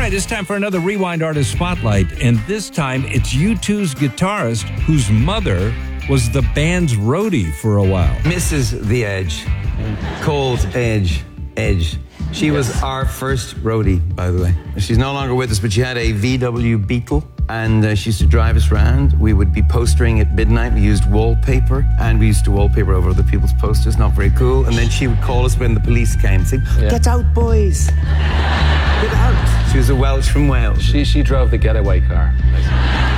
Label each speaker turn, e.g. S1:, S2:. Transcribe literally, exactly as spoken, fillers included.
S1: right, it's time for another Rewind Artist Spotlight, and this time it's U two's guitarist whose mother was the band's roadie for a while.
S2: Missus The Edge, called Edge, Edge. She yes. was our first roadie, by the way. She's no longer with us, but she had a V W Beetle, and uh, she used to drive us around. We would be postering at midnight. We used wallpaper, and we used to wallpaper over other people's posters. Not very cool. And then she would call us when the police came, saying, yeah. "Get out, boys! Get out!" She was a Welsh from Wales.
S3: She she drove the getaway car.